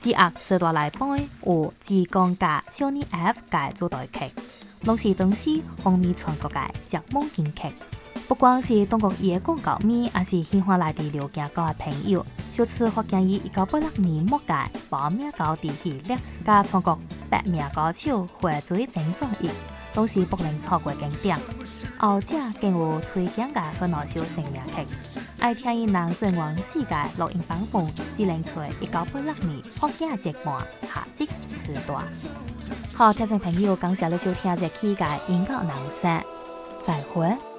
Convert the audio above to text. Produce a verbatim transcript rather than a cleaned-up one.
之后时代来版有志光甲小妮 F 嘅主题曲，拢是当时风靡全国嘅节目金曲。不管是中国伊嘅广告面，还是喜欢来自刘家高嘅朋友，首次发现伊一九八六年末嘅报名高地系列，甲全国百名歌手汇水整上亿，都是不能错过经典。后者更有崔健嘅很多首成名曲，爱听伊人全往世界录音版本，只能找一九八六年福建一半下集时代。好，听众朋友，感谢你收听这期嘅音乐人生，再会。